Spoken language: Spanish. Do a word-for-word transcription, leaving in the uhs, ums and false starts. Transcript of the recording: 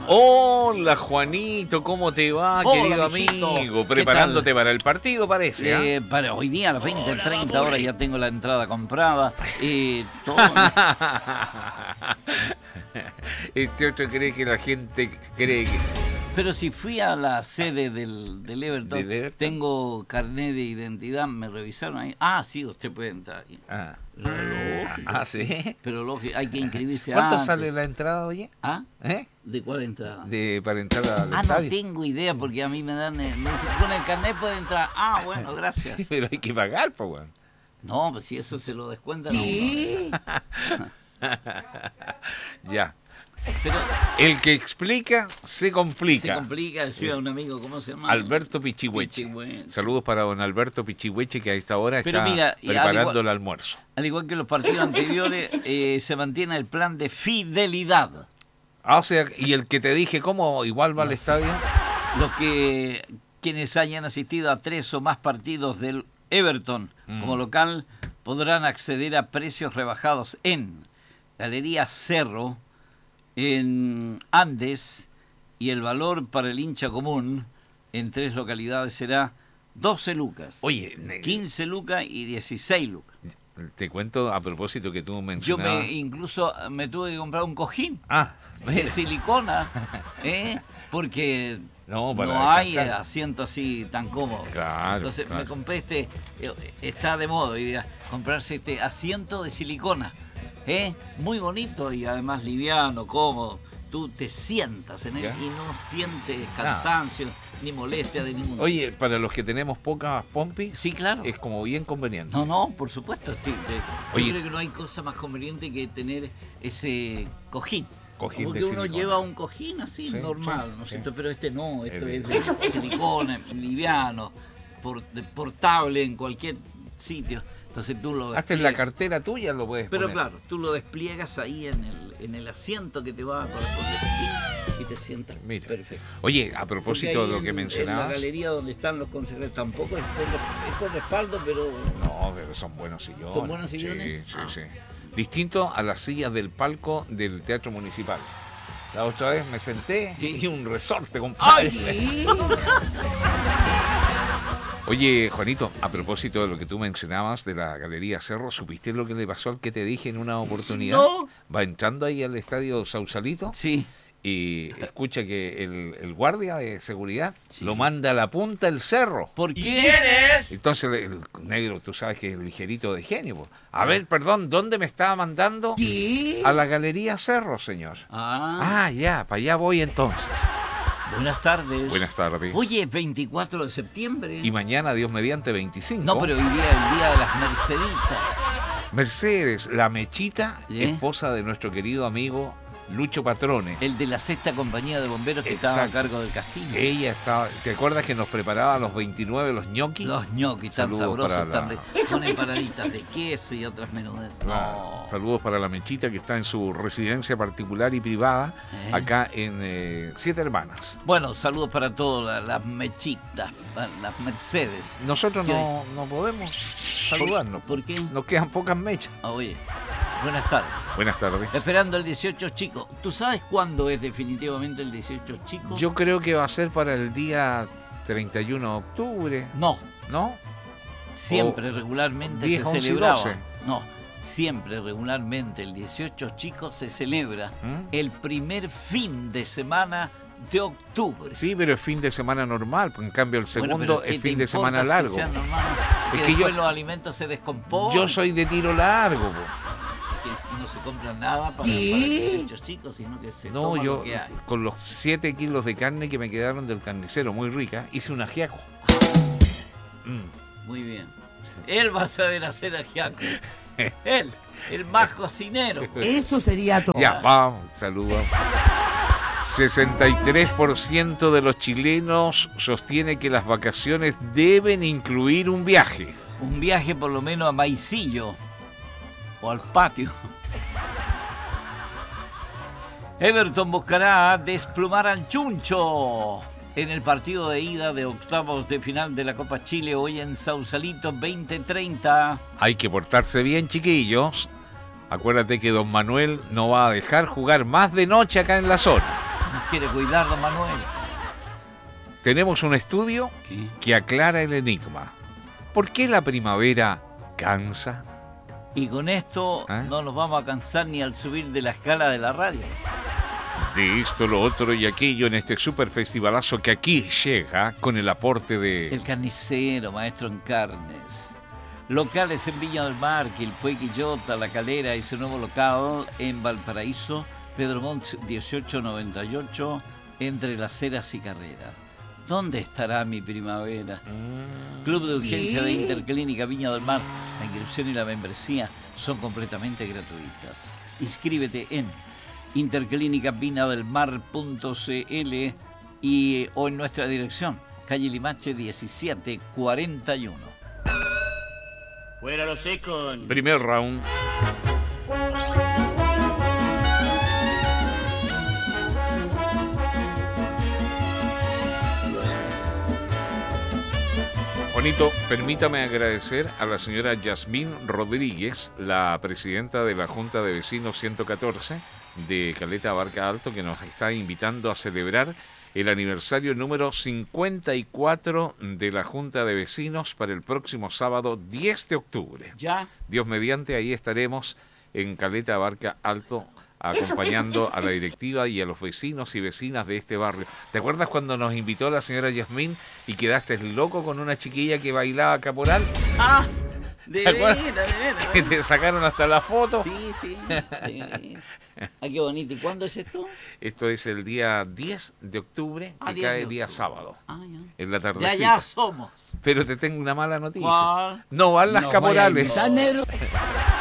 Hola Juanito, ¿cómo te va, Hola, querido mijito. amigo? Preparándote para el partido, parece. Eh, para hoy día a las veinte treinta horas ya tengo la entrada comprada. Eh, todo. Este otro cree que la gente cree que... Pero si fui a la sede del, del, Everton, ¿Del Everton? Tengo carnet de identidad, me revisaron ahí. Ah, sí, usted puede entrar. Ah, Lógico. ah ¿sí? Pero lógico, hay que inscribirse ¿Cuánto antes. sale la entrada, oye? ¿Ah? ¿Eh? ¿De cuál entrada? De, para entrar al Ah, estadio. no tengo idea porque a mí me dan, eh, me dicen, con el carnet puede entrar. Ah, bueno, gracias. Sí, pero hay que pagar, pues, weón. No, pues si eso se lo descuentan a uno. Ya. Pero El que explica, se complica. se complica, decía un amigo, ¿cómo se llama? Alberto Pichigüeche. Pichigüeche. Saludos para don Alberto Pichigüeche, que a esta hora Pero está mira, y al preparando igual- el almuerzo. Al igual que los partidos anteriores, eh, se mantiene el plan de fidelidad. Ah, o sea, y el que te dije, ¿cómo igual va al No sé. estadio? Los que quienes hayan asistido a tres o más partidos del Everton Mm. como local podrán acceder a precios rebajados en Galería Cerro, en Andes, y el valor para el hincha común en tres localidades será doce lucas, Oye, ne- quince lucas y dieciséis lucas. te cuento a propósito que tú Yo mencionabas... me incluso me tuve que comprar un cojín Ah, de mira. silicona, ¿eh? Porque No, para no hay descansar. asiento así tan cómodo. Claro, Entonces claro. me compré este, eh, está de moda hoy día, comprarse este asiento de silicona, ¿eh? Muy bonito y además liviano, cómodo. Tú te sientas en él Ya. y no sientes cansancio ni molestia de ningún tipo. Oye, para los que tenemos pocas pompis, Sí, claro. es como bien conveniente. No, no, por supuesto. Sí, de- yo Oye. creo que no hay cosa más conveniente que tener ese cojín. Cojín Como de que uno silicona. lleva un cojín así, Sí, normal, sí, ¿no es sí. cierto? Pero este no, esto Es es de silicona, liviano, por- de- portable en cualquier sitio. Entonces tú lo Hasta en la despliegas. cartera tuya lo puedes Pero poner. claro, tú lo despliegas ahí en el, en el asiento que te va a corresponder y, y te sientas Mira. perfecto. Oye, a Porque propósito ahí de lo en- que En la mencionabas... galería donde están los consejeros tampoco es con, es con respaldo, pero... No, pero son buenos sillones. ¿Son buenos sillones? Sí, sí, Ah. sí. Distinto a las sillas del palco del Teatro Municipal. La otra vez me senté Sí. y un resorte, compadre. ¡Ay! Oye, Juanito, a propósito de lo que tú mencionabas de la Galería Cerro, ¿supiste lo que le pasó al que te dije en una oportunidad? No. Va entrando ahí al estadio Sausalito Sí. y escucha que el, el guardia de seguridad Sí. lo manda a la punta del cerro. ¿Por qué? Entonces el, el negro, tú sabes que es ligerito de genio. Po. A ver, perdón, ¿dónde me estaba mandando? A la Galería Cerro, señor. Ah, Ah, ya, para allá voy entonces. buenas tardes. Buenas tardes. Oye, veinticuatro de septiembre. Y mañana, Dios mediante, veinticinco. No, pero hoy día es el día de las Merceditas. Mercedes, la mechita, ¿Eh? esposa de nuestro querido amigo Lucho Patrone. El de la sexta compañía de bomberos que estaba a Exacto. cargo del casino. Ella estaba, ¿te acuerdas que nos preparaba a los veintinueve los ñoquis? Los ñoquis tan Saludos sabrosos, para tan la- ricos. Con empanaditas de queso y otras menudas. Ah, No. Saludos para la mechita que está en su residencia particular y privada, ¿Eh? acá en eh, Siete Hermanas. Bueno, saludos para todas las, las mechitas, para las Mercedes. Nosotros ¿Qué no, no podemos saludarnos. ¿Por qué? Nos quedan pocas mechas. Ah, oye, buenas tardes. Buenas tardes. Esperando el dieciocho chico. ¿Tú sabes cuándo es definitivamente el dieciocho chico? Yo creo que va a ser para el día treinta y uno de octubre, No, ¿no? siempre O regularmente diez, se once y celebraba. doce. No, siempre regularmente el dieciocho chico se celebra ¿Mm? el primer fin de semana de octubre. Sí, pero es fin de semana normal, pues en cambio el Bueno, segundo pero ¿qué es te fin de importa semana que largo. sea normal? Que Es que después yo- los alimentos se descomponen. Yo soy de tiro largo, po. Que no se compra nada para, para el dieciocho chico, sino que se No, toma yo lo que hay. con los siete kilos de carne que me quedaron del carnicero, muy rica, hice un ajiaco. Mm. Muy bien. Él va a saber hacer ajiaco. Él, el más cocinero. Eso sería todo. Ya, vamos, saludos. sesenta y tres por ciento de los chilenos sostiene que las vacaciones deben incluir un viaje. Un viaje por lo menos a Maicillo o al patio. Everton buscará desplumar al Chuncho en el partido de ida de octavos de final de la Copa Chile hoy en Sausalito veinte treinta. Hay que portarse bien, chiquillos. Acuérdate que don Manuel no va a dejar jugar más de noche acá en la zona. Nos quiere cuidar, don Manuel. Tenemos un estudio ¿Qué? que aclara el enigma. ¿Por qué la primavera cansa? Y con esto ¿Ah? no nos vamos a cansar ni al subir de la escala de la radio. De esto, lo otro y aquello en este super festivalazo que aquí llega con el aporte de... El Carnicero, maestro en carnes. Locales en Viña del Mar, Quilpué, Quillota, La Calera y su nuevo local en Valparaíso, Pedro Montt dieciocho noventa y ocho, entre Las Heras y Carrera. ¿Dónde estará mi primavera? Club de Urgencia de Interclínica Viña del Mar. La inscripción y la membresía son completamente gratuitas. Inscríbete en interclínica viña del mar punto c l y, o en nuestra dirección, calle Limache diecisiete cuarenta y uno. Fuera los secos. Primer round. Bonito, permítame agradecer a la señora Yasmín Rodríguez, la presidenta de la Junta de Vecinos ciento catorce de Caleta Barca Alto, que nos está invitando a celebrar el aniversario número cincuenta y cuatro de la Junta de Vecinos para el próximo sábado diez de octubre. ¿Ya? Dios mediante, ahí estaremos en Caleta Barca Alto acompañando a la directiva y a los vecinos y vecinas de este barrio. ¿Te acuerdas cuando nos invitó la señora Yasmín y quedaste loco con una chiquilla que bailaba caporal? ¡Ah! De ¿Te veras, acuerdas? de veras. Que te sacaron hasta la foto. Sí, sí, sí. Ah, qué bonito. ¿Y cuándo es esto? Esto es el día diez de octubre, que Ah, diez cae de día octubre. sábado, Ah, ya. en la Ya, tardecita. ya somos. Pero te tengo una mala noticia. ¿Cuál? No van las No caporales. vaya a gritar, negro.